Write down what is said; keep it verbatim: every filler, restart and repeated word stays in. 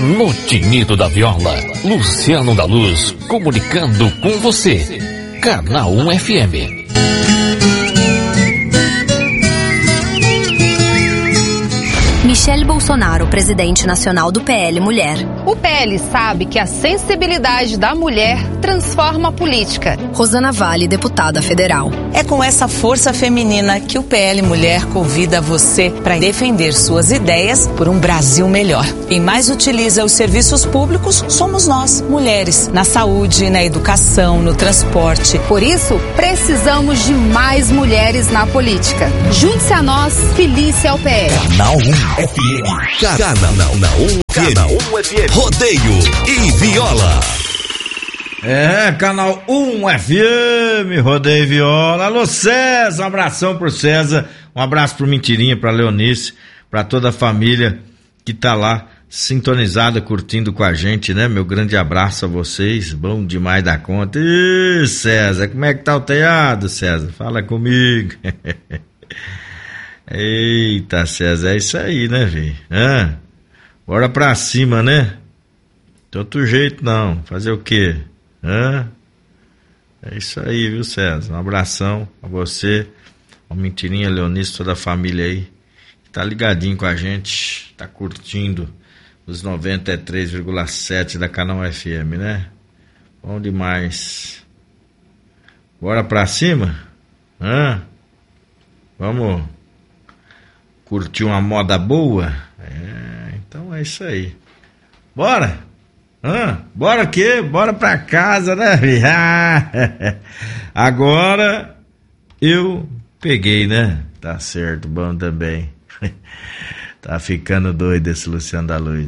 No Tinido da Viola, Luciano da Luz, comunicando com você. Canal um F M. Michele Bolsonaro, presidente nacional do P L Mulher. O P L sabe que a sensibilidade da mulher transforma a política. Rosana Vale, deputada federal. É com essa força feminina que o P L Mulher convida você para defender suas ideias por um Brasil melhor. Quem mais utiliza os serviços públicos somos nós, mulheres, na saúde, na educação, no transporte. Por isso, precisamos de mais mulheres na política. Junte-se a nós, filie-se ao P L. Canal um F M. Canal um Canal um F M. Rodeio e Viola. É, Canal um F M, Rodeio e Viola. Alô, César, um abração pro César, um abraço pro Mentirinha, pra Leonice, pra toda a família que tá lá sintonizada, curtindo com a gente, né? Meu grande abraço a vocês, bom demais da conta. Ih, César, como é que tá o teado, César? Fala comigo. Eita, César, é isso aí, né, velho? Ah, bora pra cima, né? De outro jeito não, fazer o quê? Ah, é isso aí, viu, César? Um abração a você, ao Mentirinha, Leonice, toda a família aí, que tá ligadinho com a gente, tá curtindo os noventa e três vírgula sete da Canal F M, né? Bom demais. Bora pra cima? Ah, vamos curtir uma moda boa? É, então é isso aí. Bora? Hã? Bora o quê? Bora pra casa, né? Agora eu peguei, né? Tá certo, bom também. Tá ficando doido esse Luciano da Luz.